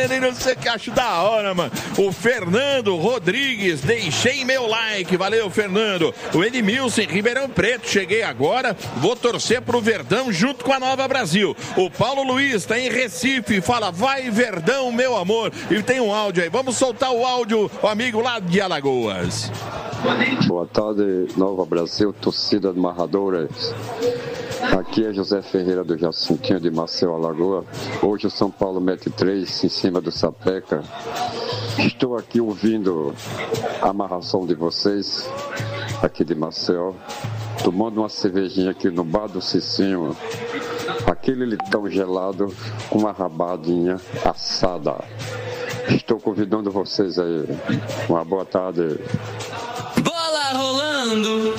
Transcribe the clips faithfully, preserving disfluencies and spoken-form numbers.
e não sei o que, acho da hora, mano. O Fernando Rodrigues, deixei meu like, valeu, Fernando. O Edmilson, Ribeirão Preto, cheguei agora, vou torcer pro Verdão junto com a Nova Brasil. O Paulo Luiz tá em Recife, fala, vai Verdão, meu amor. E tem um áudio aí, vamos soltar o áudio, o amigo lá de Alagoas. Boa tarde, Nova Brasil, torcida de Marradores. Aqui é José Ferreira do Jacintinho de Maceió, Alagoa. Hoje o São Paulo mete três em cima do Sapeca. Estou aqui ouvindo a amarração de vocês, aqui de Maceió, tomando uma cervejinha aqui no bar do Cicinho. Aquele litão gelado com uma rabadinha assada. Estou convidando vocês aí. Uma boa tarde. Bola rolando.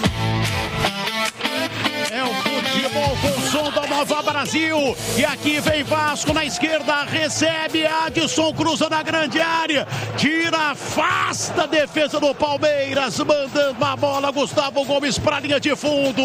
É o futebol com o som da Nova Brasil. E aqui vem Vasco na esquerda, recebe Adson, cruza na grande área, tira, afasta a defesa do Palmeiras, mandando a bola, Gustavo Gomes para a linha de fundo.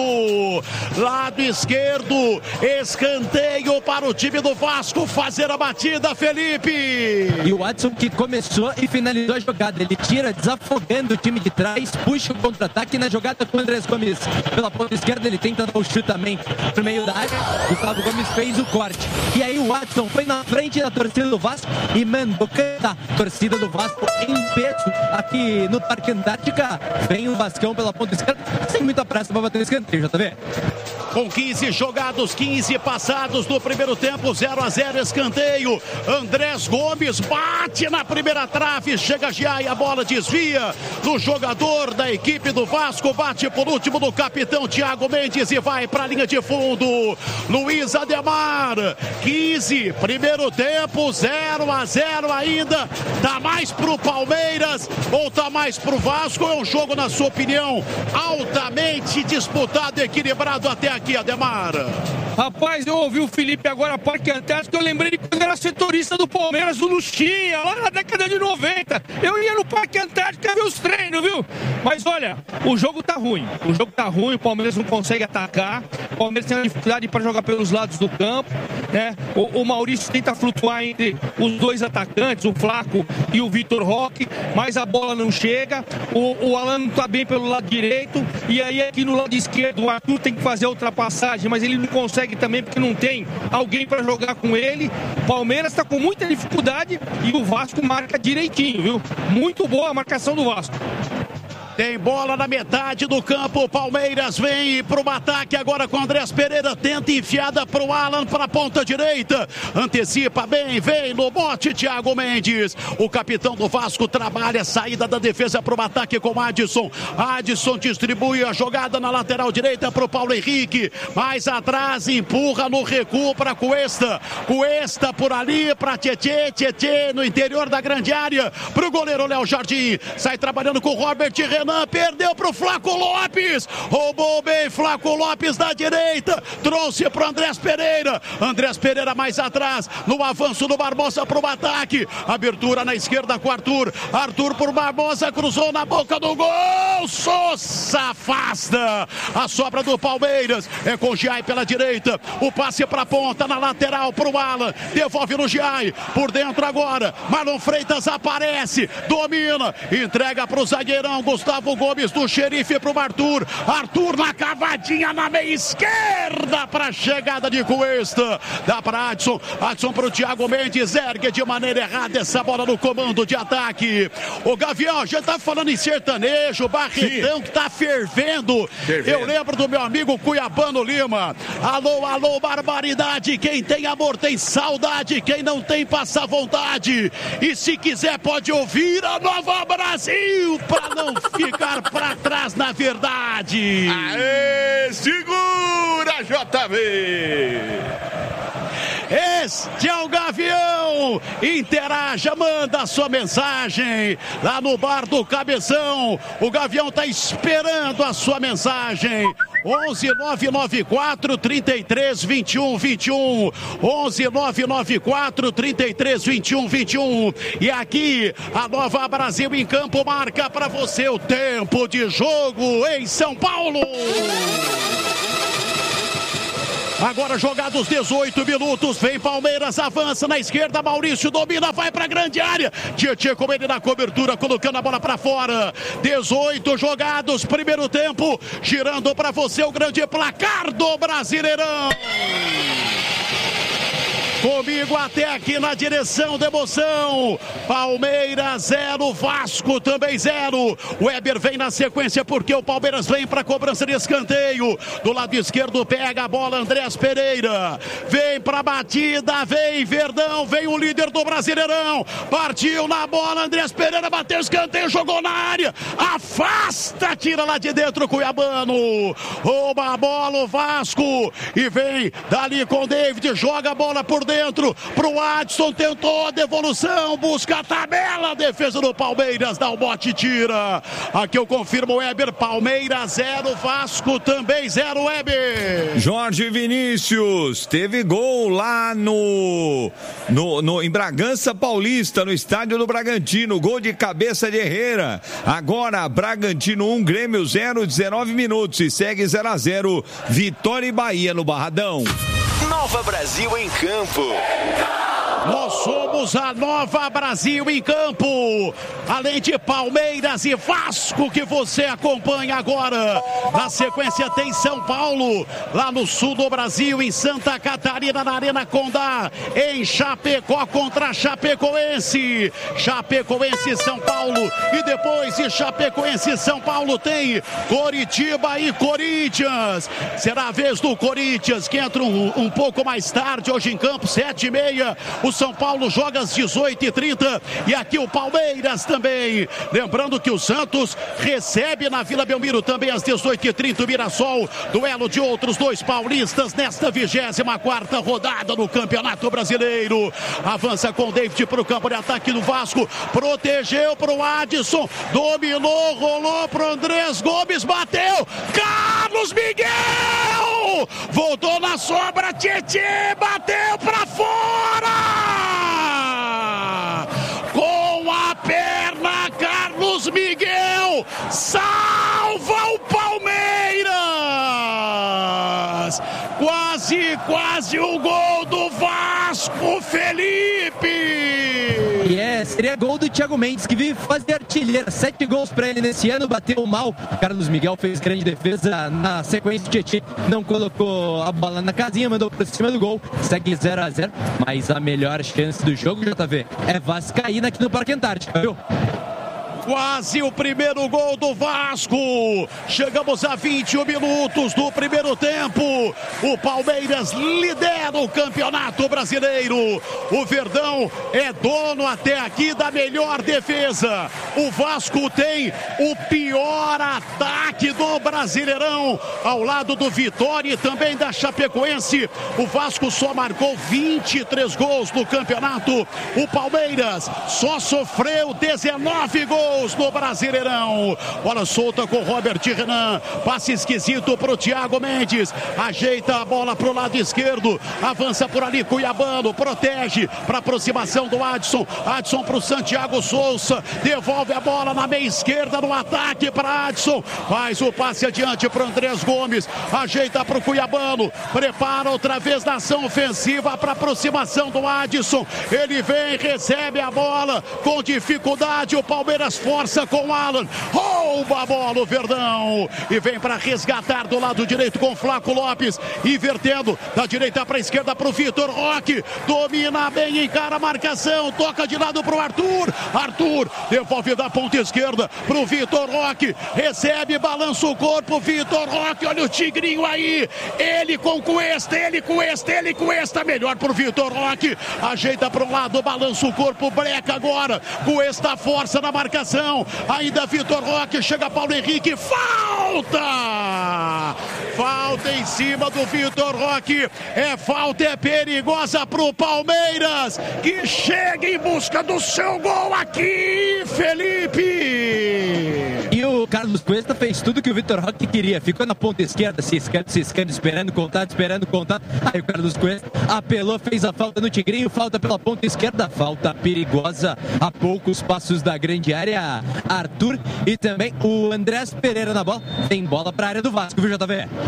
Lado esquerdo, escanteio para o time do Vasco fazer a batida, Felipe. E o Adson que começou e finalizou a jogada. Ele tira, desafogando o time de trás, puxa o contra-ataque na jogada com o Andrés Gomes. Pela ponta esquerda ele tenta dar o chute também pro meio da área. Gustavo Gomes fez o corte. E aí o Adson foi na frente da torcida do Vasco e mandou cantar. Torcida do Vasco em peso aqui no Parque Antártica. Vem o Vascão pela ponta esquerda, sem muita pressa para bater o escanteio, já tá vendo? Com quinze jogados, quinze passados do primeiro tempo, zero a zero, escanteio. Andrés Gomes bate na primeira trave, chega já e a bola desvia do jogador da equipe do Vasco, bate por último do capitão Thiago Mendes e vai para a linha de fundo. Luiz Ademar, quinze, primeiro tempo, zero a zero ainda. Tá mais pro Palmeiras ou tá mais pro Vasco? É um jogo, na sua opinião, altamente disputado, equilibrado até aqui. Aqui, Ademar. Rapaz, eu ouvi o Felipe agora, Parque Antártico, eu lembrei de quando era setorista do Palmeiras, o Luxinha, lá na década de noventa. Eu ia no Parque Antártico ver os treinos, viu? Mas olha, o jogo tá ruim. O jogo tá ruim, o Palmeiras não consegue atacar. O Palmeiras tem uma dificuldade para jogar pelos lados do campo, né? O, o Maurício tenta flutuar entre os dois atacantes, o Flaco e o Vitor Roque, mas a bola não chega. O, o Alan não tá bem pelo lado direito. E aí aqui no lado esquerdo, o Arthur tem que fazer a ultrapassagem, mas ele não consegue também porque não tem alguém para jogar com ele. O Palmeiras está com muita dificuldade e o Vasco marca direitinho, viu? Muito boa a marcação do Vasco. Tem bola na metade do campo, o Palmeiras vem para o ataque agora com Andrés Pereira, tenta enfiada para o Alan, para a ponta direita, antecipa bem, vem no bote Thiago Mendes, o capitão do Vasco trabalha, saída da defesa para o ataque com Adson, Adson distribui a jogada na lateral direita para o Paulo Henrique, mais atrás, empurra no recuo para Cuesta, Cuesta por ali para Tietê, Tietê no interior da grande área, para o goleiro Léo Jardim, sai trabalhando com o Robert Renan, perdeu para o Flaco Lopes, roubou bem Flaco Lopes da direita, trouxe para o Andrés Pereira, Andrés Pereira mais atrás, no avanço do Barbosa para o ataque, abertura na esquerda com Arthur, Arthur por Barbosa, cruzou na boca do gol, Sousa afasta, a sobra do Palmeiras, é com o Giai pela direita, o passe para a ponta, na lateral para o Alan, devolve no Giai, por dentro agora, Marlon Freitas aparece, domina, entrega para o zagueirão, Gustavo Gustavo Gomes do Xerife para o Arthur, Arthur na cavadinha na meia esquerda para a chegada de Cuesta, dá para Adson, Adson para o Thiago Mendes, ergue de maneira errada essa bola no comando de ataque. O Gavião, a gente tá falando em sertanejo, Barretão, sim, que tá fervendo. fervendo. Eu lembro do meu amigo Cuiabano Lima. Alô, alô, barbaridade. Quem tem amor tem saudade. Quem não tem passa vontade. E se quiser pode ouvir a Nova Brasil para não ficar para trás na verdade. Aê, segura, J V. Este é o Gavião, interaja, manda a sua mensagem lá no bar do Cabeção, o Gavião está esperando a sua mensagem. onze nove nove quatro, trinta e três, vinte e um, vinte e um, onze nove nove quatro, trinta e três, vinte e um, vinte e um. E aqui a Nova Brasil em campo marca para você o tempo de jogo em São Paulo. Agora jogados dezoito minutos, vem Palmeiras, avança na esquerda, Maurício domina, vai pra grande área. Tietê com ele na cobertura, colocando a bola pra fora. dezoito jogados, primeiro tempo, girando pra você o grande placar do Brasileirão. Comigo até aqui na direção da emoção. Palmeiras zero, Vasco também zero. O Weber vem na sequência porque o Palmeiras vem para cobrança de escanteio. Do lado esquerdo pega a bola Andrés Pereira. Vem para batida, vem Verdão, vem o líder do Brasileirão. Partiu na bola, Andrés Pereira bateu escanteio, jogou na área. Afasta, tira lá de dentro o Cuiabano. Rouba a bola o Vasco e vem dali com o David, joga a bola por dentro. Dentro pro Adson, tentou a devolução, busca a tabela, defesa do Palmeiras, dá o bote e tira. Aqui eu confirmo o Weber, Palmeiras zero, Vasco também zero, Weber. Jorge Vinícius teve gol lá no, no, no em Bragança Paulista, no estádio do Bragantino, gol de cabeça de Herrera. Agora Bragantino um, Grêmio zero, dezenove minutos e segue zero a zero, Vitória e Bahia no Barradão. Nova Brasil em campo. Nós somos a Nova Brasil em campo. Além de Palmeiras e Vasco que você acompanha agora. Na sequência tem São Paulo, lá no sul do Brasil, em Santa Catarina, na Arena Condá. Em Chapecó contra Chapecoense. Chapecoense e São Paulo. E depois de Chapecoense e São Paulo tem Coritiba e Corinthians. Será a vez do Corinthians que entra um, um pouco mais tarde hoje em campo, sete e meia. O São Paulo joga às dezoito e trinta e aqui o Palmeiras também. Lembrando que o Santos recebe na Vila Belmiro também às dezoito e trinta o Mirassol. Duelo de outros dois paulistas nesta vigésima quarta rodada do Campeonato Brasileiro. Avança com o David para o campo de ataque do Vasco. Protegeu para o Adson. Dominou, rolou para o Andrés Gomes. Bateu. Carlos Miguel! Voltou na sobra. Tietê bateu para fora! Com a perna, Carlos Miguel salva o Palmeiras. Quase, quase o gol do Vasco, Felipe. E é, seria gol do Thiago Mendes, que vive fazer artilheiro. Sete gols para ele nesse ano, bateu mal. Carlos Miguel fez grande defesa na sequência. O Tietê não colocou a bola na casinha, mandou por cima do gol. Segue zero a zero, mas a melhor chance do jogo, J V, é Vascaína aqui no Parque Antártica, viu? Quase o primeiro gol do Vasco. Chegamos a vinte e um minutos do primeiro tempo. O Palmeiras lidera o Campeonato Brasileiro. O Verdão é dono até aqui da melhor defesa. O Vasco tem o pior ataque do Brasileirão. Ao lado do Vitória e também da Chapecoense. O Vasco só marcou vinte e três gols no campeonato. O Palmeiras só sofreu dezenove gols no Brasileirão. Bola solta com Robert Renan. Passe esquisito pro Thiago Mendes. Ajeita a bola pro lado esquerdo. Avança por ali Cuiabano. Protege para aproximação do Adson. Adson pro Santiago Souza. Devolve a bola na meia esquerda no ataque para Adson. Faz o passe adiante pro Andrés Gomes. Ajeita pro Cuiabano. Prepara outra vez na ação ofensiva para aproximação do Adson. Ele vem, recebe a bola com dificuldade. O Palmeiras força com o Alan, rouba a bola o Verdão e vem para resgatar do lado direito com Flaco Lopes, invertendo da direita para a esquerda para o Vitor Roque, domina bem, encara a marcação, toca de lado para o Arthur, Arthur devolve da ponta esquerda para o Vitor Roque, recebe, balança o corpo, Vitor Roque, olha o Tigrinho aí, ele com Cuesta, ele Cuesta, ele Cuesta, melhor para o Vitor Roque, ajeita para um lado, balança o corpo, breca agora, Cuesta força na marcação, ainda Vitor Roque, chega Paulo Henrique, falta! Falta em cima do Vitor Roque, é falta, é perigosa pro Palmeiras, que chega em busca do seu gol aqui, Felipe! E o Carlos Cuesta fez tudo que o Vitor Roque queria, ficou na ponta esquerda, se escando, se escando, esperando contato, esperando contato, aí o Carlos Cuesta apelou, fez a falta no Tigrinho, falta pela ponta esquerda, falta perigosa a poucos passos da grande área. Arthur e também o Andrés Pereira na bola. Tem bola para a área do Vasco, viu, J V?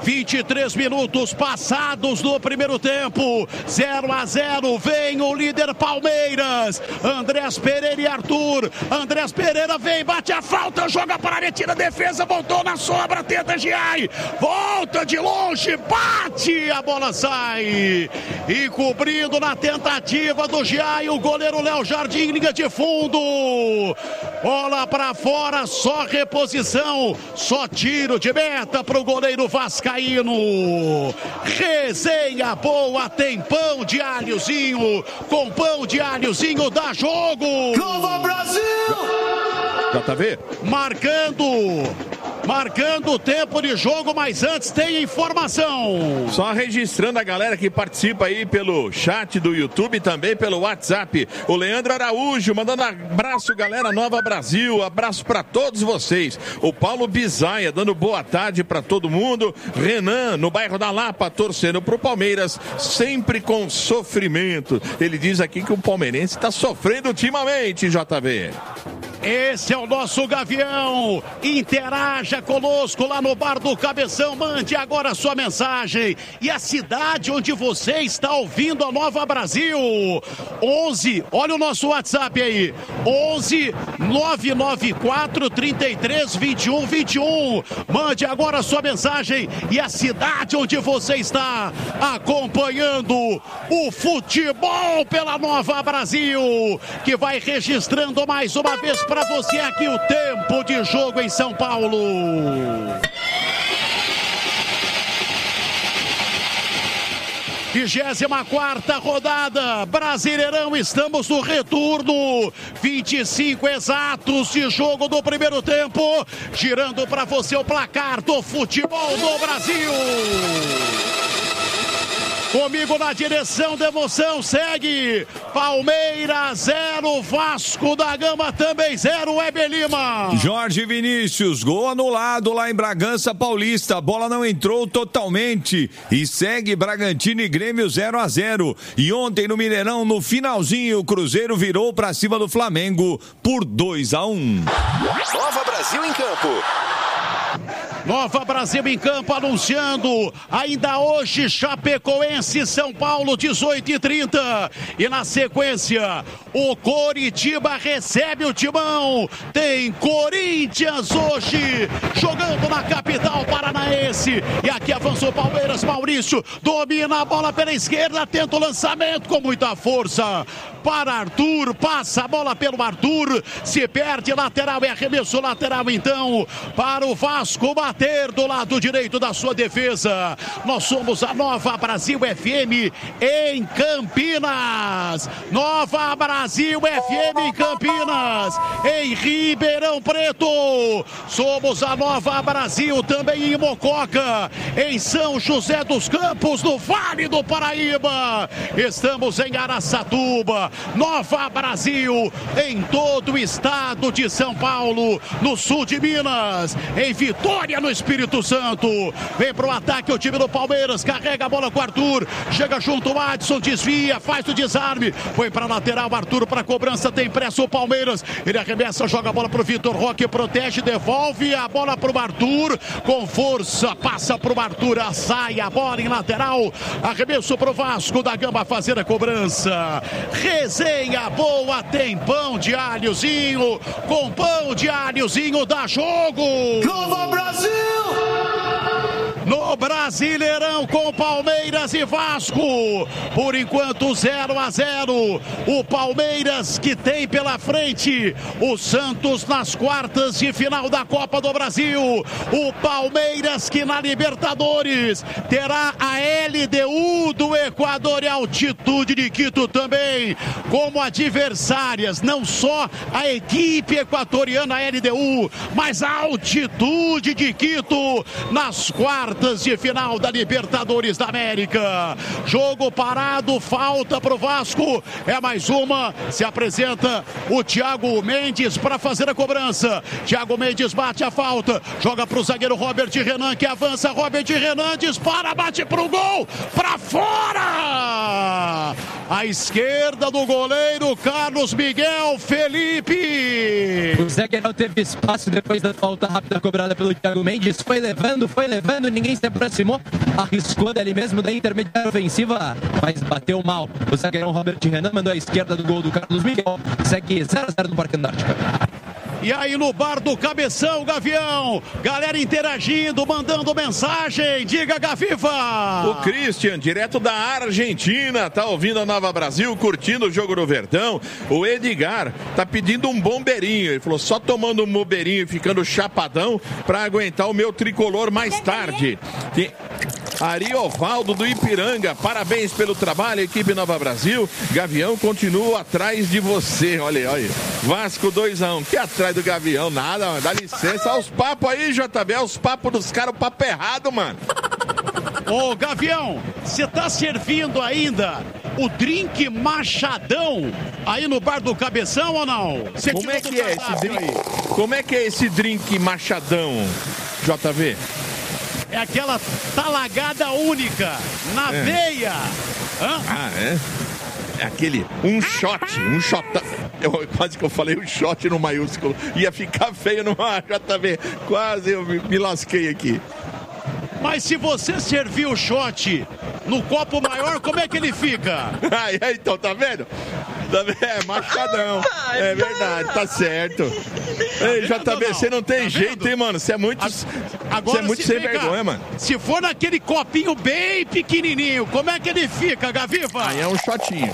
vinte e três minutos passados no primeiro tempo. zero a zero, vem o líder Palmeiras. Andrés Pereira e Arthur. Andrés Pereira vem, bate a falta, joga para a área, tira a defesa, voltou na sobra, tenta Giai. Volta de longe, bate, a bola sai. E cobrindo na tentativa do Giai, o goleiro Léo Jardim, linha de fundo. Bola para fora, só reposição, só tiro de meta para o goleiro vascaíno. Resenha boa, tem pão de alhozinho, com pão de alhozinho dá jogo. Nova Brasil! J V. Marcando, marcando o tempo de jogo, mas antes tem informação. Só registrando a galera que participa aí pelo chat do YouTube e também pelo WhatsApp. O Leandro Araújo mandando abraço, galera Nova Brasil, abraço para todos vocês. O Paulo Bizaia dando boa tarde para todo mundo. Renan, no bairro da Lapa, torcendo pro Palmeiras, sempre com sofrimento. Ele diz aqui que o palmeirense está sofrendo ultimamente, J V. Esse é o nosso Gavião. Interaja conosco lá no Bar do Cabeção. Mande agora a sua mensagem. E a cidade onde você está ouvindo a Nova Brasil. onze, olha o nosso WhatsApp aí. onze, nove nove quatro, trinta e três, vinte e um, vinte e um. Mande agora a sua mensagem. E a cidade onde você está acompanhando o futebol pela Nova Brasil. Que vai registrando mais uma vez para você aqui o tempo de jogo em São Paulo. vigésima quarta rodada, Brasileirão, estamos no retorno, vinte e cinco exatos de jogo do primeiro tempo, girando para você o placar do futebol do Brasil. Comigo na direção da emoção, segue Palmeiras zero, Vasco da Gama também zero, Weber Lima. Jorge Vinícius, gol anulado lá em Bragança Paulista, a bola não entrou totalmente e segue Bragantino e Grêmio zero a zero. E ontem no Mineirão, no finalzinho, o Cruzeiro virou para cima do Flamengo por dois a um. Nova Brasil em campo. Nova Brasil em campo, anunciando ainda hoje Chapecoense, São Paulo, dezoito e trinta. E na sequência, o Coritiba recebe o Timão. Tem Corinthians hoje, jogando na capital paranaense. E aqui avançou o Palmeiras, Maurício domina a bola pela esquerda, tenta o lançamento com muita força para Arthur, passa a bola pelo Arthur, se perde lateral e arremesso lateral então para o Vasco bater do lado direito da sua defesa. Nós somos a Nova Brasil F M em Campinas. Nova Brasil F M em Campinas, em Ribeirão Preto. Somos a Nova Brasil também em Mococa, em São José dos Campos, no Vale do Paraíba. Estamos em Araçatuba. Nova Brasil em todo o estado de São Paulo, no sul de Minas, em Vitória, no Espírito Santo. Vem pro ataque o time do Palmeiras, carrega a bola com o Arthur, chega junto o Adson, desvia, faz o desarme, foi pra lateral, Arthur pra cobrança, tem pressa o Palmeiras, ele arremessa, joga a bola pro Vitor Roque, protege, devolve a bola pro Arthur, com força, passa pro Arthur, sai a bola em lateral, arremesso pro Vasco da Gama fazer a cobrança. Resenha boa, tem pão de alhozinho, com pão de alhozinho dá jogo. Nova Brasil! No Brasileirão com Palmeiras e Vasco, por enquanto zero a zero. O Palmeiras que tem pela frente o Santos nas quartas de final da Copa do Brasil. O Palmeiras que na Libertadores terá a L D U do Equador e a Altitude de Quito também como adversárias, não só a equipe equatoriana, a L D U, mas a Altitude de Quito nas quartas de final da Libertadores da América. Jogo parado, falta pro Vasco, é mais uma, se apresenta o Thiago Mendes para fazer a cobrança. Thiago Mendes bate a falta, joga pro zagueiro Robert Renan, que avança, Robert Renan dispara, bate pro gol, pra fora! à esquerda do goleiro Carlos Miguel Felipe. O Zagueirão teve espaço depois da falta rápida cobrada pelo Thiago Mendes. Foi levando, foi levando, ninguém se aproximou. Arriscou dali mesmo da intermediária ofensiva, mas bateu mal. O zagueirão Robert Renan mandou à esquerda do gol do Carlos Miguel. Segue zero a zero no Parque Antártica. E aí no bar do Cabeção, Gavião, galera interagindo, mandando mensagem, diga Gaviva! O Christian, direto da Argentina, tá ouvindo a Nova Brasil, curtindo o jogo do Verdão. O Edgar tá pedindo um bombeirinho, ele falou só tomando um bombeirinho e ficando chapadão pra aguentar o meu tricolor mais tarde. Tem... Ariovaldo do Ipiranga, parabéns pelo trabalho, equipe Nova Brasil. Gavião continua atrás de você. Olha, olha. Vasco dois a um. Que atrás do Gavião? Nada, mano. Dá licença. Olha os papos aí, J B. Olha os papos dos caras, o papo errado, mano. Ô, Gavião, você tá servindo ainda o drink Machadão aí no bar do Cabeção ou não? Cê Como é que é esse drink? Aí? Como é que é esse drink Machadão, J V? É aquela talagada única, na é. veia. Hã? Ah, é? É aquele, um shot, um shot. Eu, quase que eu falei um shot no maiúsculo. Ia ficar feio no J V. Quase eu me, me lasquei aqui. Mas se você servir o shot no copo maior, como é que ele fica? Ah, então, tá vendo? É machadão. É verdade, tá certo. Ei, J B, você não tem tá jeito, vendo? Hein, mano? Você é muito, Agora, é muito se sem fica, vergonha, mano. Se for naquele copinho bem pequenininho, como é que ele fica, Gaviva? Aí é um shotinho.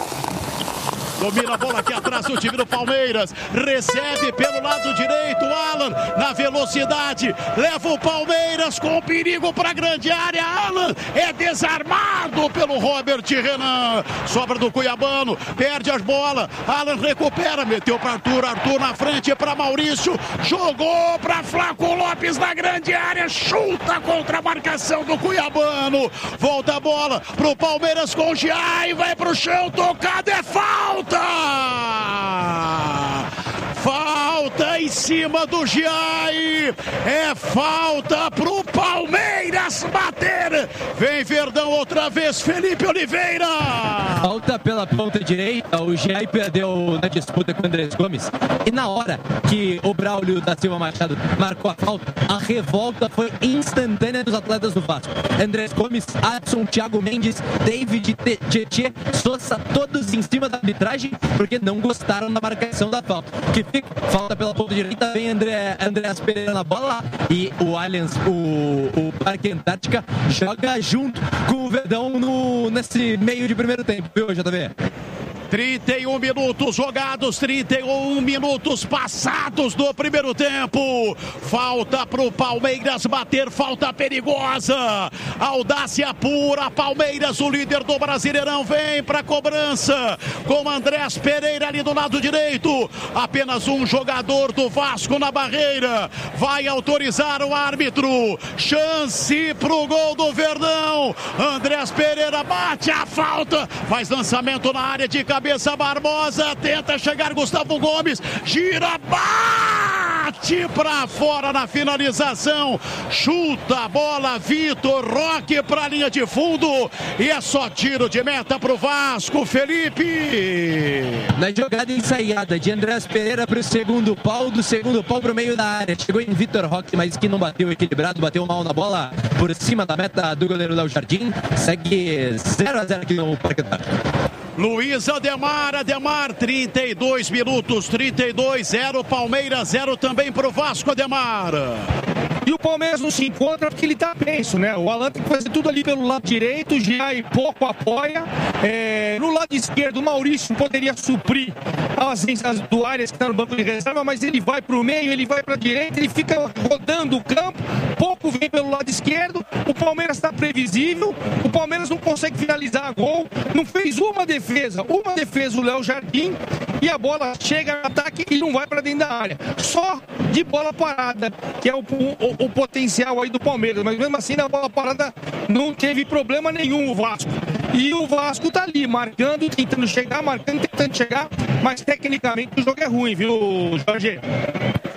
Domina a bola aqui atrás do time do Palmeiras. Recebe pelo lado direito. Alan na velocidade. Leva o Palmeiras com perigo para a grande área. Alan é desarmado pelo Robert Renan. Sobra do Cuiabano. Perde as bolas. Alan recupera. Meteu para Arthur. Arthur na frente para Maurício. Jogou para Flaco Lopes na grande área. Chuta contra a marcação do Cuiabano. Volta a bola pro Palmeiras com o Giai. Vai pro chão. Tocado. É falta. Falta em cima do Giai. É falta pro Palmeiras bater. Vem Verdão outra vez, Felipe Oliveira. Falta pela ponta direita. O Giai perdeu na disputa com o Andrés Gomes. E na hora que o Braulio da Silva Machado marcou a falta, a revolta foi instantânea dos atletas do Vasco. Andrés Gomes, Adson, Thiago Mendes, David, Tietê, Sousa, todos em cima da arbitragem porque não gostaram da marcação da falta. Que fica, falta pela ponta direita, vem André, Andreas Pereira na bola e o Allianz, o, o Parque Antártica joga junto com o Verdão no, nesse meio de primeiro tempo, viu, J B? trinta e um minutos jogados, trinta e um minutos passados do primeiro tempo. Falta pro Palmeiras bater, falta perigosa. Audácia pura, Palmeiras, o líder do Brasileirão, vem pra cobrança com Andrés Pereira ali do lado direito. Apenas um jogador do Vasco na barreira. Vai autorizar o árbitro. Chance pro gol do Verdão. Andrés Pereira bate a falta, faz lançamento na área de cabeça. Cabeça Barbosa, tenta chegar Gustavo Gomes, gira, bate pra fora na finalização, chuta a bola Vitor Roque pra linha de fundo e é só tiro de meta pro Vasco, Felipe. Na jogada ensaiada de Andrés Pereira pro segundo pau, do segundo pau pro meio da área, chegou em Vitor Roque, mas que não bateu equilibrado, bateu mal na bola por cima da meta do goleiro Léo Jardim, segue zero a zero aqui no Parque Antártico. Luiz Ademar, Ademar, trinta e dois minutos, trinta e dois, zero Palmeiras, zero também pro Vasco, Ademar. E o Palmeiras não se encontra porque ele tá penso, né? O Alan tem que fazer tudo ali pelo lado direito, o Giai pouco apoia. É, no lado esquerdo, o Maurício poderia suprir as, as duárias que estão no banco de reserva, mas ele vai pro meio, ele vai pra direita, ele fica rodando o campo, pouco vem pelo lado esquerdo. O Palmeiras está previsível, o Palmeiras não consegue finalizar a gol, não fez uma defesa, uma defesa o Léo Jardim e a bola chega no ataque e não vai pra dentro da área. Só de bola parada, que é o, o, o potencial aí do Palmeiras, mas mesmo assim na bola parada não teve problema nenhum o Vasco. E o Vasco tá ali, marcando, tentando chegar, marcando, tentando chegar, mas tecnicamente o jogo é ruim, viu, Jorge?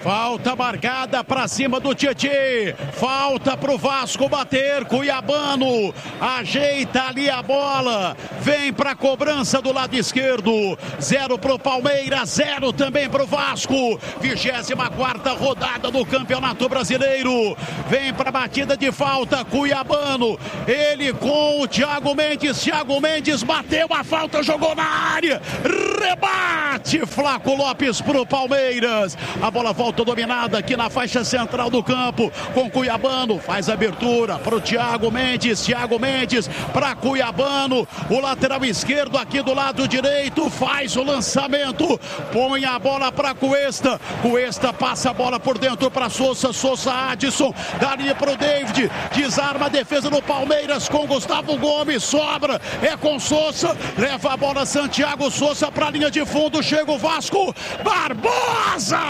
Falta marcada para cima do Tietê. Falta pro Vasco bater. Cuiabano ajeita ali a bola. Vem para cobrança do lado esquerdo. Zero pro Palmeiras, zero também pro Vasco. vigésima quarta rodada do Campeonato Brasileiro. Vem para batida de falta. Cuiabano. Ele com o Thiago Mendes. Thiago Mendes bateu a falta, jogou na área. Rebate. Flaco Lopes pro Palmeiras. A bola volta dominada aqui na faixa central do campo com Cuiabano, faz abertura para o Thiago Mendes, Thiago Mendes para Cuiabano, o lateral esquerdo aqui do lado direito faz o lançamento, põe a bola para Cuesta, Cuesta passa a bola por dentro para Sousa, Sousa Adson, dali para o David, desarma a defesa do Palmeiras com Gustavo Gomes, sobra, é com Sousa, leva a bola Santiago Sousa para a linha de fundo, chega o Vasco, Barbosa!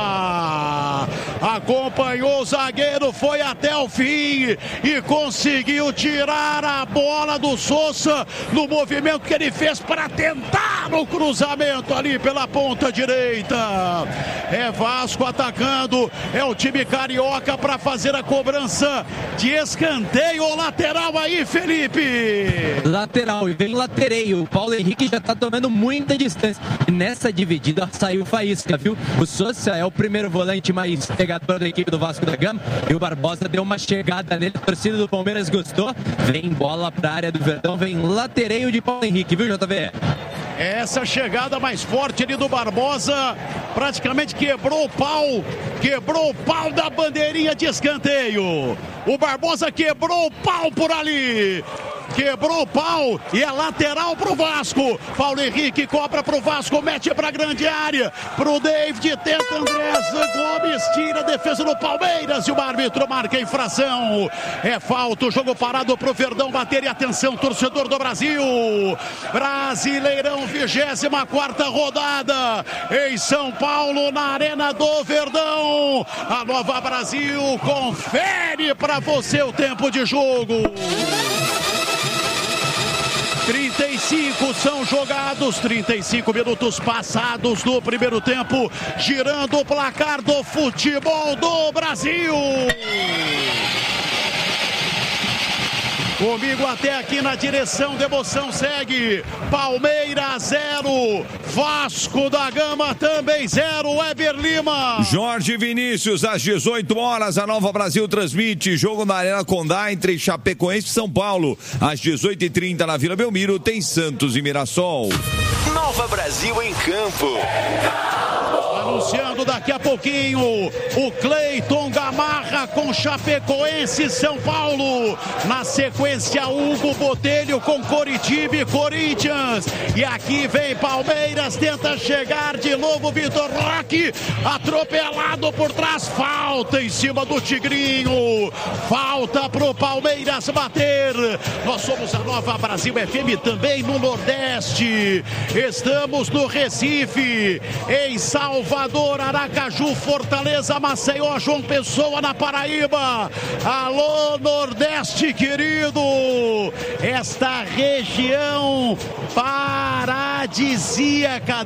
Acompanhou o zagueiro, foi até o fim e conseguiu tirar a bola do Sousa no movimento que ele fez para tentar o cruzamento ali pela ponta direita. É Vasco atacando, é o time carioca para fazer a cobrança de escanteio lateral aí, Felipe. Lateral, e vem latereio. O Paulo Henrique já tá tomando muita distância. E nessa dividida saiu faísca, viu? O Sousa é o primeiro volante mais pegador da equipe do Vasco da Gama e o Barbosa deu uma chegada nele, a torcida do Palmeiras gostou, vem bola para a área do Verdão, vem latereio de Paulo Henrique, viu, J V? Essa chegada mais forte ali do Barbosa praticamente quebrou o pau, quebrou o pau da bandeirinha de escanteio. O Barbosa quebrou o pau por ali. Quebrou o pau e é lateral pro Vasco. Paulo Henrique cobra pro Vasco, mete pra grande área. Pro David, tenta Andrés Gomes, tira a defesa do Palmeiras e o árbitro marca a infração. É falta, o jogo parado pro Verdão bater e atenção, torcedor do Brasil. Brasileirão, vigésima quarta rodada em São Paulo, na Arena do Verdão. A Nova Brasil confere pra você o tempo de jogo. trinta e cinco são jogados, trinta e cinco minutos passados do primeiro tempo, girando o placar do futebol do Brasil. Comigo até aqui na direção de emoção segue Palmeiras zero, Vasco da Gama também zero, Weber Lima. Jorge Vinícius, às dezoito horas, a Nova Brasil transmite jogo na Arena Condá entre Chapecoense e São Paulo. Às dezoito e trinta na Vila Belmiro tem Santos e Mirassol. Nova Brasil em campo. Anunciando daqui a pouquinho o Cleiton Gamarra com Chapecoense e São Paulo. Na sequência, Hugo Botelho com Coritiba e Corinthians. E aqui vem Palmeiras, tenta chegar de novo Vitor Roque, atropelado por trás, falta em cima do Tigrinho. Falta pro Palmeiras bater. Nós somos a Nova Brasil F M também no Nordeste. Estamos no Recife, em Salvador, Aracaju, Fortaleza, Maceió, João Pessoa, na Paraíba. Alô, Nordeste querido, esta região paradisíaca.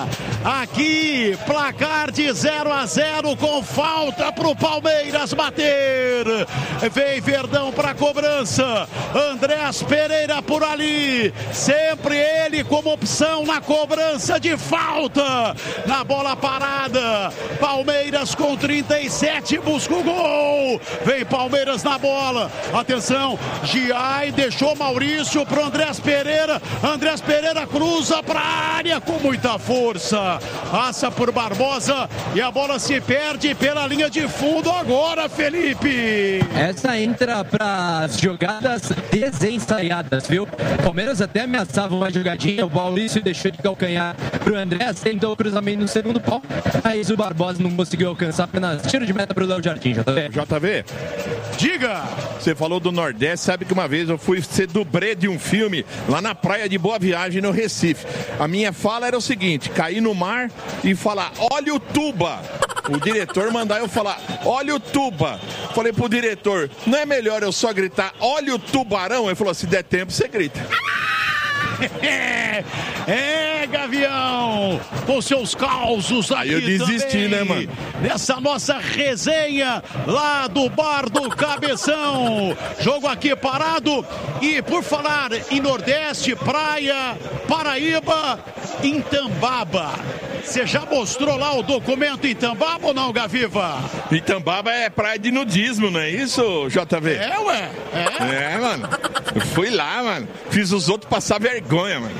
Aqui, placar de zero a zero com falta pro Palmeiras bater. Vem Verdão pra cobrança. Andrés Pereira por ali, sempre ele como opção na cobrança de falta. Na bola parada, Palmeiras com trinta e sete busca o gol. Vem Palmeiras na bola, atenção, Giai deixou Maurício pro Andrés Pereira. Andrés Pereira cruza pra área com muita força, passa por Barbosa e a bola se perde pela linha de fundo agora, Felipe. Essa entra para as jogadas desensaiadas, viu? O Palmeiras até ameaçava uma jogadinha, o Maurício deixou de calcanhar pro Andrés, tentou o cruzamento no segundo pau, mas o Barbosa não conseguiu alcançar, apenas tiro de meta pro Léo Jardim, J V. J V, diga! Você falou do Nordeste, sabe que uma vez eu fui ser dublê de um filme lá na praia de Boa Viagem, no Recife. A minha fala era o seguinte, cair no mar e falar, olha o tuba. O diretor mandar eu falar, olha o tuba. Falei pro diretor, não é melhor eu só gritar, olha o tubarão? Ele falou, se der tempo, você grita. É, é Gavião, com seus causos aqui. Aí eu desisti, também, né, mano? Nessa nossa resenha lá do Bar do Cabeção. Jogo aqui parado. E por falar em Nordeste, praia, Paraíba, Itambaba. Você já mostrou lá o documento em Itambaba ou não, Gaviva? Itambaba é praia de nudismo, não é isso, J V? É, ué. É, é mano. Eu fui lá, mano. Fiz os outros passar vergonha, mano.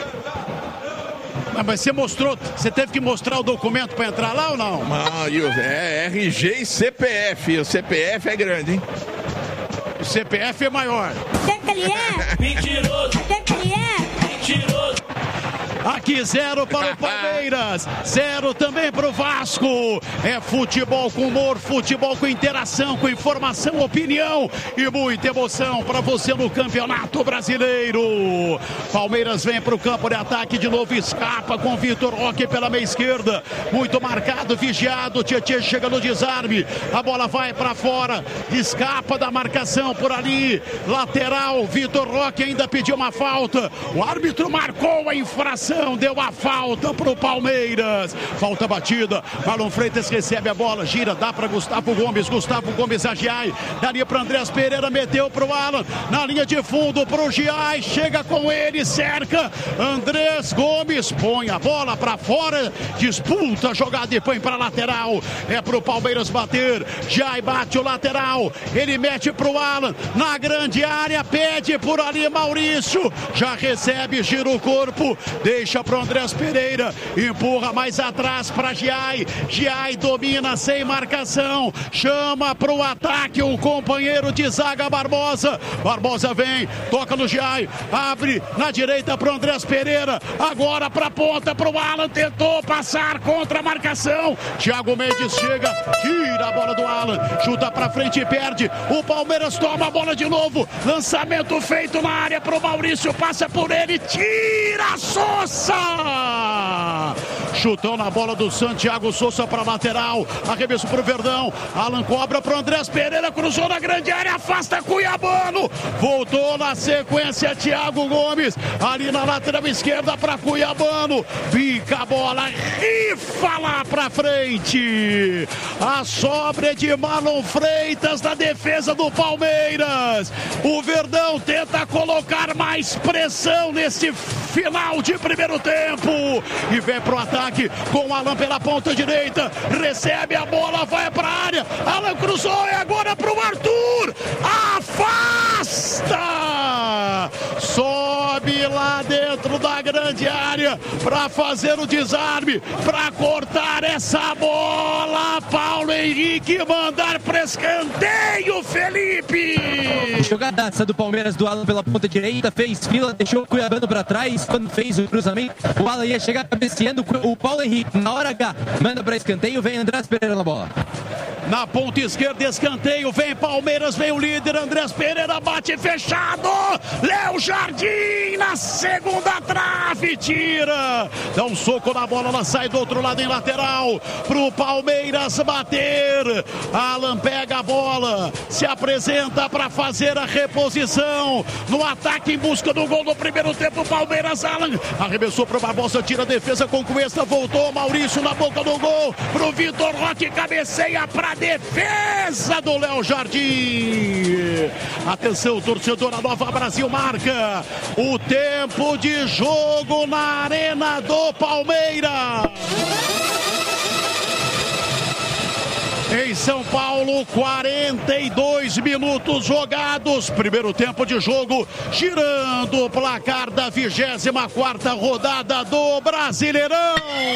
Mas você mostrou, você teve que mostrar o documento para entrar lá ou não? Ah, e o, é R G e C P F. O C P F é grande, hein? O C P F é maior. Até que ele é? Mentiroso. Até que ele é? Mentiroso. Aqui zero para o Palmeiras, zero também para o Vasco. É futebol com humor, futebol com interação, com informação, opinião e muita emoção para você no Campeonato Brasileiro. Palmeiras vem para o campo de ataque de novo, escapa com Vitor Roque pela meia esquerda. Muito marcado, vigiado. Tietê chega no desarme. A bola vai para fora, escapa da marcação por ali. Lateral, Vitor Roque ainda pediu uma falta. O árbitro marcou a infração. Deu a falta pro Palmeiras. Falta batida. Marlon Freitas recebe a bola. Gira, dá para Gustavo Gomes. Gustavo Gomes a Giai. Daria para Andrés Pereira. Meteu pro Alan. Na linha de fundo pro Giai. Chega com ele. Cerca. Andrés Gomes põe a bola para fora. Disputa a jogada e põe para lateral. É pro Palmeiras bater. Giai bate o lateral. Ele mete pro Alan. Na grande área. Pede por ali Maurício. Já recebe. Gira o corpo. Deixa para o Andrés Pereira, empurra mais atrás para Giai, Giai domina sem marcação, chama para o ataque o companheiro de zaga Barbosa, Barbosa vem, toca no Giai, abre na direita para o Andrés Pereira, agora para a ponta para o Alan, tentou passar contra a marcação, Thiago Mendes chega, tira a bola do Alan, chuta para frente e perde, o Palmeiras toma a bola de novo, lançamento feito na área para o Maurício, passa por ele, tira a Sousa! Chutão na bola do Santiago Sousa para lateral, arremesso para o Verdão, Alan cobra para o Andrés Pereira, cruzou na grande área, afasta Cuiabano, voltou na sequência Thiago Gomes, ali na lateral esquerda para Cuiabano, fica a bola, rifa lá para frente, a sobra é de Marlon Freitas da defesa do Palmeiras, o Verdão tenta colocar mais pressão nesse final de primeiro tempo e vem pro ataque com o Alan pela ponta direita, recebe a bola, vai pra área, Alan cruzou e agora pro Arthur, afasta, sobe lá dentro da grande área pra fazer o desarme, pra cortar essa bola, Paulo Henrique mandar pra escanteio, Felipe. Jogadaça do Palmeiras do Alan pela ponta direita, fez fila, deixou o Cuiabano pra trás, quando fez o cruzamento, o Alan ia chegar cabeceando, o Paulo Henrique na hora H manda para escanteio, vem Andrés Pereira na bola. Na ponta esquerda, escanteio, vem Palmeiras, vem o líder, Andrés Pereira bate fechado, Léo Jardim na segunda trave, tira, dá um soco na bola, ela sai do outro lado em lateral, pro Palmeiras bater, Alan pega a bola, se apresenta para fazer a reposição, no ataque em busca do gol do primeiro tempo, Palmeiras, Alan, arremessou pro Barbosa, tira a defesa com Cuesta, voltou Maurício na boca do gol, pro Vitor Roque, cabeceia pra defesa do Léo Jardim. Atenção, torcedor, a Nova Brasil marca o tempo de jogo na Arena do Palmeiras. Em São Paulo, quarenta e dois minutos jogados, primeiro tempo de jogo, girando o placar da vigésima quarta rodada do Brasileirão.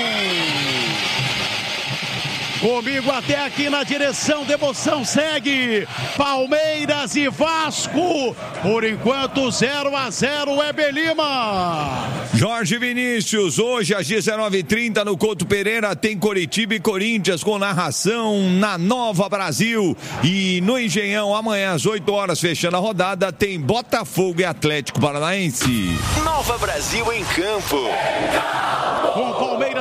Comigo até aqui na direção de emoção segue Palmeiras e Vasco. Por enquanto zero a zero é Belima. Jorge Vinícius, hoje às dezenove e trinta no Couto Pereira tem Coritiba e Corinthians com narração na Nova Brasil. E no Engenhão amanhã às oito horas fechando a rodada tem Botafogo e Atlético Paranaense. Nova Brasil em campo. Com Palmeiras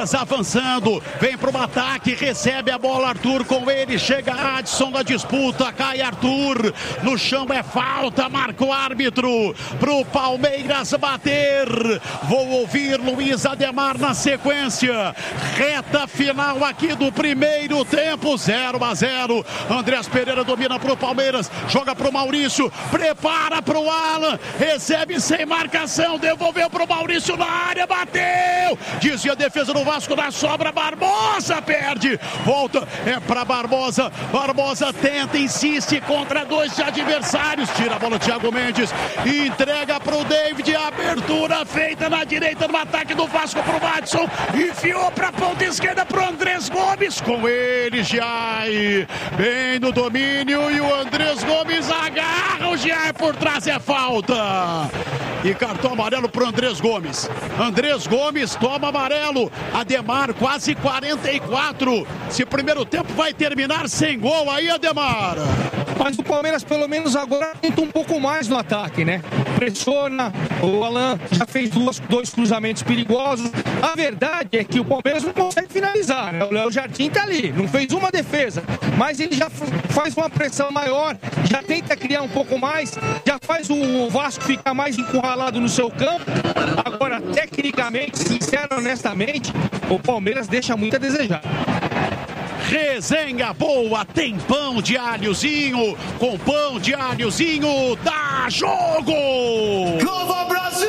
Palmeiras avançando, vem pro ataque, recebe a bola Arthur, com ele chega Adson da disputa, cai Arthur, no chão é falta, marca o árbitro pro Palmeiras bater. Vou ouvir Luiz Ademar na sequência, reta final aqui do primeiro tempo, zero a zero. Andrés Pereira domina pro Palmeiras, joga pro Maurício, prepara pro Alan, recebe sem marcação, devolveu pro Maurício na área, bateu, dizia a defesa do Vasco, na sobra, Barbosa perde, volta, é pra Barbosa, Barbosa tenta, insiste contra dois adversários, tira a bola Thiago Mendes, entrega pro David, abertura feita na direita no ataque do Vasco pro Watson, enfiou pra ponta esquerda pro Andrés Gomes, com ele Giai, bem no domínio, e o Andrés Gomes agarra o Giai por trás, é falta. E cartão amarelo pro Andrés Gomes. Andrés Gomes toma amarelo. Ademar, quase quarenta e quatro. Se o primeiro tempo vai terminar sem gol aí, Ademar. Mas o Palmeiras, pelo menos agora, tenta um pouco mais no ataque, né? Pressiona. O Alan já fez duas, dois cruzamentos perigosos. A verdade é que o Palmeiras não consegue finalizar, né? O Léo Jardim tá ali, não fez uma defesa, mas ele já faz uma pressão maior, já tenta criar um pouco mais, já faz o Vasco ficar mais encurralado no seu campo. Agora, tecnicamente, sincero, honestamente, o Palmeiras deixa muito a desejar. Resenha boa, tem pão de alhozinho, com pão de alhozinho, dá jogo! Nova Brasil!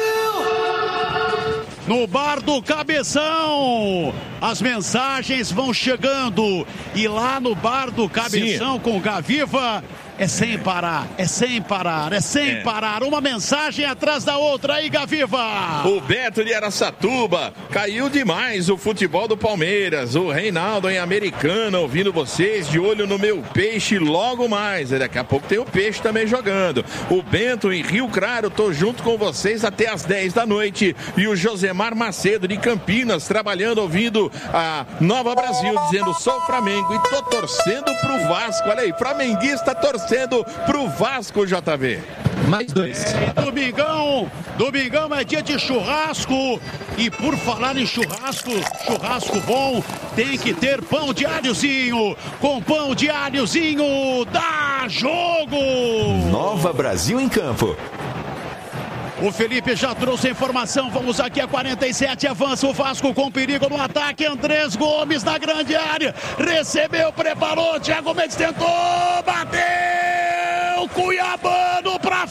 No bar do Cabeção, as mensagens vão chegando, e lá no bar do Cabeção, sim, com Gaviva, é sem parar, é sem parar, é sem é. parar, uma mensagem atrás da outra aí, Gaviva. O Beto de Araçatuba, caiu demais o futebol do Palmeiras, o Reinaldo em Americana, ouvindo vocês, de olho no meu peixe logo mais, e daqui a pouco tem o peixe também jogando. O Bento em Rio Claro, tô junto com vocês até as dez da noite, e o Josemar Macedo de Campinas, trabalhando, ouvindo a Nova Brasil, dizendo, sou Flamengo e tô torcendo pro Vasco, olha aí, flamenguista torcendo sendo pro Vasco, J V. Mais dois. É, domingão, domingão é dia de churrasco. E por falar em churrasco, churrasco bom, tem que ter pão de alhozinho. Com pão de alhozinho, dá jogo! Nova Brasil em campo. O Felipe já trouxe a informação, vamos aqui a quarenta e sete, avança o Vasco com perigo no ataque, Andrés Gomes na grande área, recebeu, preparou, Thiago Mendes tentou, bateu, Cuiabano pra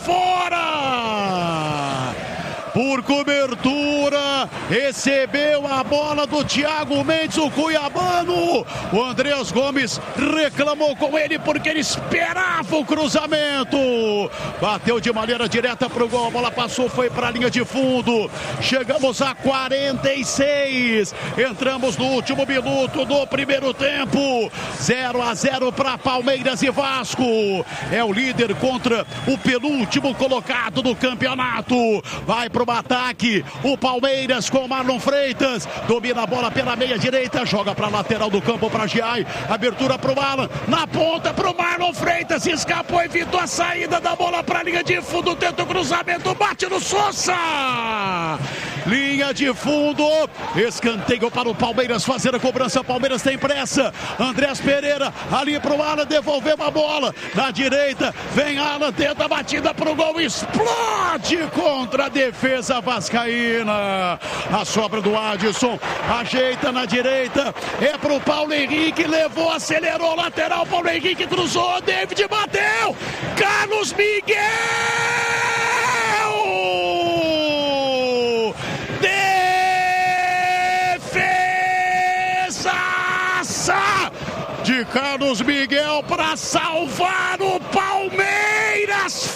fora! Por cobertura, recebeu a bola do Thiago Mendes, o Cuiabano. O Andrés Gomes reclamou com ele porque ele esperava o cruzamento. Bateu de maneira direta para o gol, a bola passou, foi para a linha de fundo. Chegamos a quarenta e seis. Entramos no último minuto do primeiro tempo. zero a zero para Palmeiras e Vasco. É o líder contra o penúltimo colocado do campeonato. Vai para o ataque, o Palmeiras com Marlon Freitas, domina a bola pela meia direita, joga para lateral do campo para Giai, abertura para o Alan, na ponta para o Marlon Freitas, escapou, evitou a saída da bola para a linha de fundo, tenta o cruzamento, bate no Sousa, linha de fundo, escanteio para o Palmeiras fazer a cobrança, Palmeiras tem pressa, Andrés Pereira ali para o Alan, devolveu a bola, na direita, vem Alan, tenta a batida para o gol, explode contra a defesa vascaína, a sobra do Adson, ajeita na direita, é pro Paulo Henrique, levou, acelerou, lateral, Paulo Henrique cruzou, David bateu, Carlos Miguel, defesaça de Carlos Miguel para salvar o Palmeiras,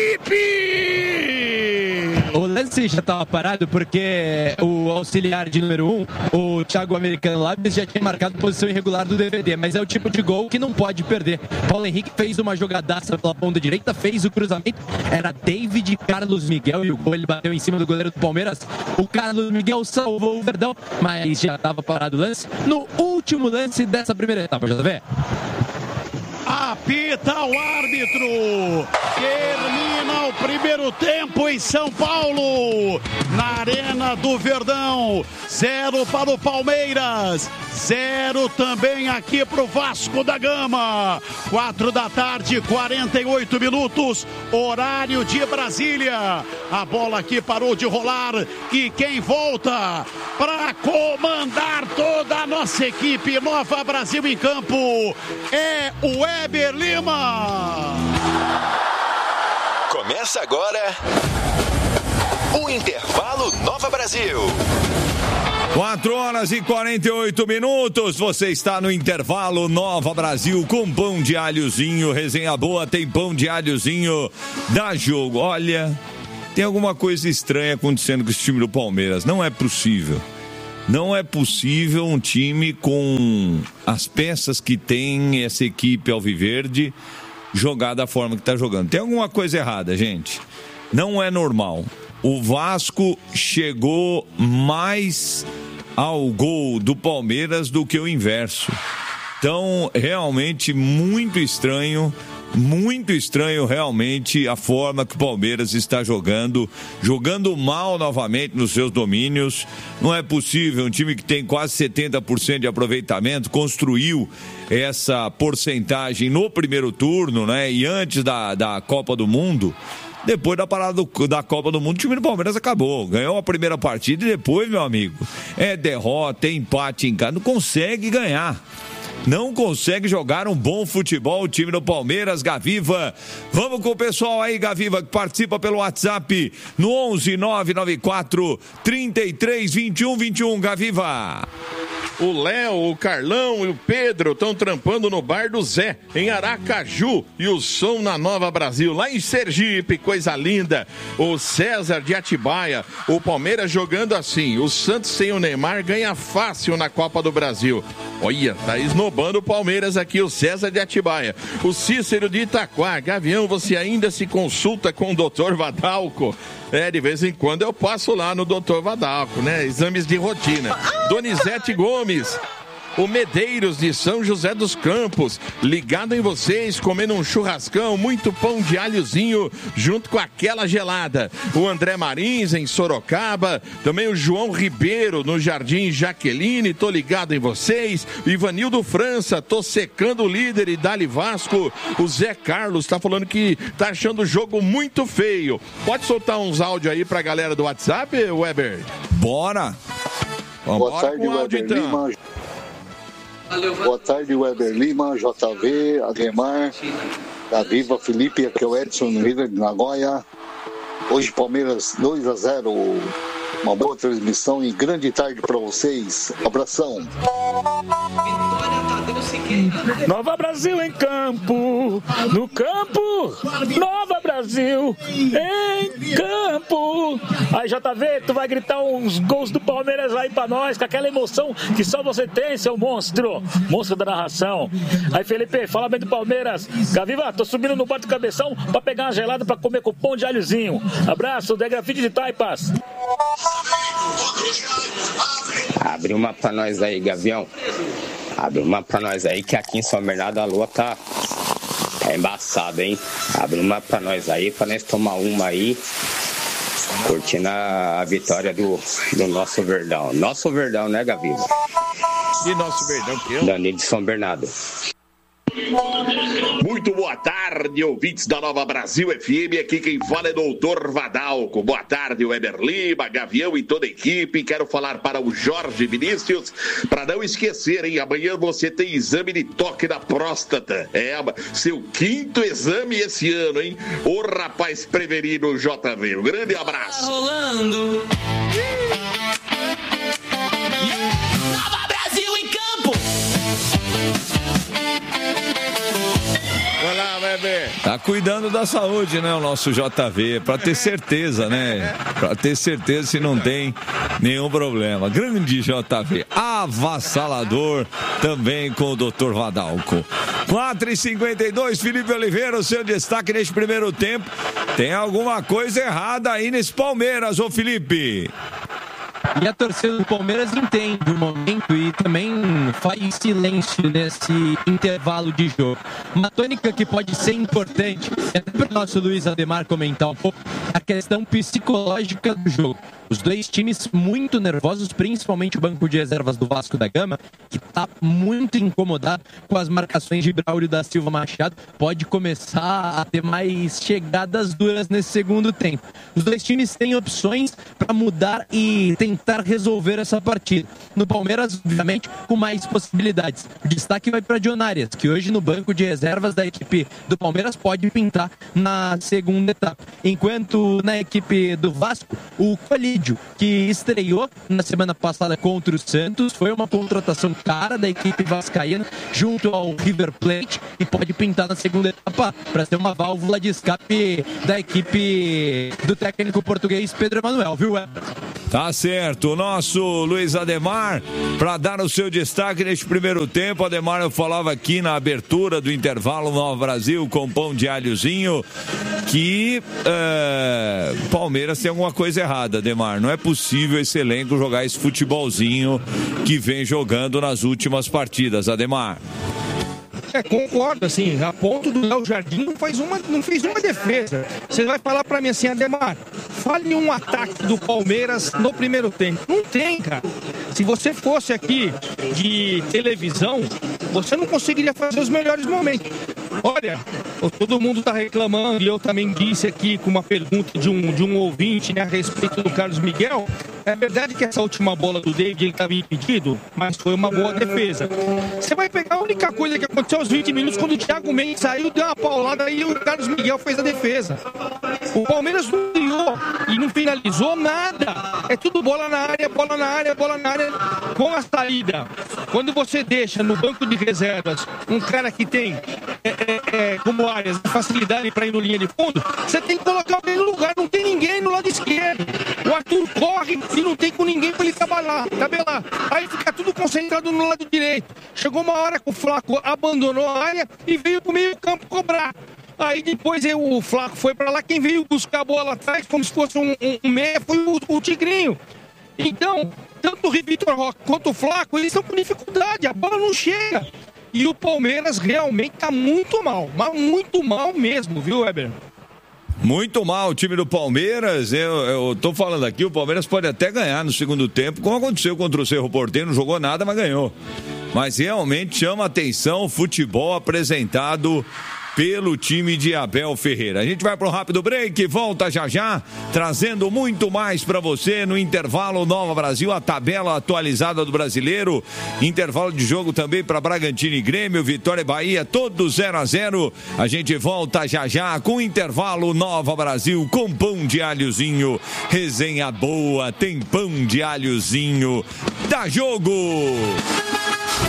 Felipe! O lance já estava parado porque o auxiliar de número um, o Thiago Americano Lábios, já tinha marcado posição irregular do D V D, mas é o tipo de gol que não pode perder. Paulo Henrique fez uma jogadaça pela ponta direita, fez o cruzamento, era David Carlos Miguel e o gol ele bateu em cima do goleiro do Palmeiras. O Carlos Miguel salvou o Verdão, mas já estava parado o lance no último lance dessa primeira etapa, já vê? Apita o árbitro. Termina o primeiro tempo em São Paulo, na Arena do Verdão. Zero para o Palmeiras, zero também aqui para o Vasco da Gama. Quatro da tarde, quarenta e oito minutos, horário de Brasília. A bola aqui parou de rolar e quem volta para comandar toda a nossa equipe Nova Brasil em campo é o Weber Lima. Começa agora o Intervalo Nova Brasil. quatro horas e quarenta e oito minutos, você está no Intervalo Nova Brasil com pão de alhozinho, resenha boa, tem pão de alhozinho, dá jogo. Olha, tem alguma coisa estranha acontecendo com esse time do Palmeiras, não é possível. Não é possível um time com as peças que tem essa equipe alviverde jogar da forma que está jogando. Tem alguma coisa errada, gente. Não é normal. O Vasco chegou mais ao gol do Palmeiras do que o inverso. Então, realmente muito estranho. Muito estranho realmente a forma que o Palmeiras está jogando, jogando mal novamente nos seus domínios. Não é possível, um time que tem quase setenta por cento de aproveitamento, construiu essa porcentagem no primeiro turno, né? E antes da, da Copa do Mundo, depois da parada do, da Copa do Mundo, o time do Palmeiras acabou, ganhou a primeira partida e depois, meu amigo, é derrota, é empate em casa, não consegue ganhar. Não consegue jogar um bom futebol o time do Palmeiras, Gaviva. Vamos com o pessoal aí, Gaviva, que participa pelo WhatsApp no onze nove nove quatro, trinta e três, vinte e um, vinte e um, Gaviva. O Léo, o Carlão e o Pedro estão trampando no bar do Zé, em Aracaju. E o som na Nova Brasil, lá em Sergipe, coisa linda. O César de Atibaia, o Palmeiras jogando assim. O Santos sem o Neymar ganha fácil na Copa do Brasil. Olha, tá esnobando o Palmeiras aqui, o César de Atibaia. O Cícero de Itaquá, Gavião, você ainda se consulta com o doutor Vadalco? É, de vez em quando eu passo lá no doutor Vadalco, né? Exames de rotina. Donizete Gomes, o Medeiros de São José dos Campos, ligado em vocês, comendo um churrascão, muito pão de alhozinho, junto com aquela gelada. O André Marins, em Sorocaba, também o João Ribeiro, no Jardim Jaqueline, tô ligado em vocês. Ivanildo França, tô secando o líder e Dali Vasco. O Zé Carlos tá falando que tá achando o jogo muito feio. Pode soltar uns áudios aí pra galera do WhatsApp, Weber? Bora! Boa Bora tarde, Weber áudio, então. Lima. Valeu, Boa tarde, Weber Lima, J V, Ademar, Gaviva, Felipe, aqui é o Edson, no Rio de Nagoya. Hoje, Palmeiras dois a zero. Uma boa transmissão e grande tarde para vocês. Abração. Nova Brasil em campo, no campo, Nova Brasil em campo. Aí, J V, tu vai gritar uns gols do Palmeiras aí pra nós, com aquela emoção que só você tem, seu monstro, monstro da narração. Aí, Felipe, fala bem do Palmeiras. Gaviva, tô subindo no bar do Cabeção pra pegar uma gelada pra comer com pão de alhozinho. Abraço, de Grafite de Taipas. Abre uma pra nós aí, Gavião. Abre uma pra nós aí, que aqui em São Bernardo a lua tá, tá embaçada, hein? Abre uma pra nós aí, pra nós tomar uma aí, curtindo a, a vitória do, do nosso Verdão. Nosso Verdão, né, Gaviva? E nosso Verdão que eu? Danilo de São Bernardo. Muito boa tarde, ouvintes da Nova Brasil F M. Aqui quem fala é doutor Vadalco. Boa tarde, Weber Lima, Gavião e toda a equipe. Quero falar para o Jorge Vinícius, para não esquecer, hein? Amanhã você tem exame de toque da próstata. É, seu quinto exame esse ano, hein? O rapaz prevenido J V. Um grande abraço. Tá rolando. Nova Brasil em campo. Vai lá, Weber. Tá cuidando da saúde, né, o nosso J V, pra ter certeza, né? Pra ter certeza se não tem nenhum problema. Grande J V, avassalador também com o doutor Vadalco. quatro e cinquenta e dois, Felipe Oliveira, o seu destaque neste primeiro tempo. Tem alguma coisa errada aí nesse Palmeiras, ô Felipe? E a torcida do Palmeiras entende o momento e também faz silêncio nesse intervalo de jogo. Uma tônica que pode ser importante, é para o nosso Luiz Ademar comentar um pouco, a questão psicológica do jogo. Os dois times muito nervosos, principalmente o banco de reservas do Vasco da Gama, que está muito incomodado com as marcações de Braulio da Silva Machado, pode começar a ter mais chegadas duras nesse segundo tempo. Os dois times têm opções para mudar e tentar resolver essa partida. No Palmeiras, obviamente, com mais possibilidades. O destaque vai para John Arias, que hoje no banco de reservas da equipe do Palmeiras pode pintar na segunda etapa. Enquanto na equipe do Vasco, o Colídio, que estreou na semana passada contra o Santos, foi uma contratação cara da equipe vascaína junto ao River Plate e pode pintar na segunda etapa para ser uma válvula de escape da equipe do técnico português Pedro Emanuel, viu, Weber? Tá certo, o nosso Luiz Ademar, para dar o seu destaque neste primeiro tempo. Ademar, eu falava aqui na abertura do intervalo Nova Brasil com pão de alhozinho que é, Palmeiras tem alguma coisa errada, Ademar. Não é possível esse elenco jogar esse futebolzinho que vem jogando nas últimas partidas, Ademar. É, concordo, assim, a ponto do Léo Jardim não, faz uma, não fez uma defesa. Você vai falar pra mim assim, Ademar, fale um ataque do Palmeiras no primeiro tempo. Não tem, cara. Se você fosse aqui de televisão, você não conseguiria fazer os melhores momentos. Olha, todo mundo tá reclamando, e eu também disse aqui com uma pergunta de um, de um ouvinte, né, a respeito do Carlos Miguel. É verdade que essa última bola do David ele estava impedido, mas foi uma boa defesa. Você vai pegar a única coisa que aconteceu aos vinte minutos, quando o Thiago Mendes saiu, deu uma paulada e o Carlos Miguel fez a defesa. O Palmeiras não criou e não finalizou nada. É tudo bola na área, bola na área, bola na área com a saída. Quando você deixa no banco de reservas um cara que tem é, é, é, como áreas facilidade para ir no linha de fundo, você tem que colocar alguém no lugar. Não tem ninguém no lado esquerdo. O Arthur corre e não tem com ninguém para ele trabalhar, tabelar. Aí fica tudo concentrado no lado direito. Chegou uma hora que o Flaco abandonou a área e veio pro meio campo cobrar. Aí depois o Flaco foi para lá, quem veio buscar a bola atrás, como se fosse um, um, um meia, foi o, o Tigrinho. Então, tanto o Vitor Roque quanto o Flaco, eles estão com dificuldade, a bola não chega. E o Palmeiras realmente tá muito mal, mas muito mal mesmo, viu, Weber? Muito mal o time do Palmeiras. Eu, eu tô falando aqui, o Palmeiras pode até ganhar no segundo tempo, como aconteceu contra o Cerro Porteño, não jogou nada, mas ganhou. Mas realmente chama atenção o futebol apresentado pelo time de Abel Ferreira. A gente vai para um rápido break, volta já já, trazendo muito mais para você no intervalo Nova Brasil, a tabela atualizada do Brasileiro, intervalo de jogo também para Bragantino e Grêmio, Vitória e Bahia, todos zero a zero. A gente volta já já com o intervalo Nova Brasil com pão de alhozinho, resenha boa, tem pão de alhozinho, dá jogo!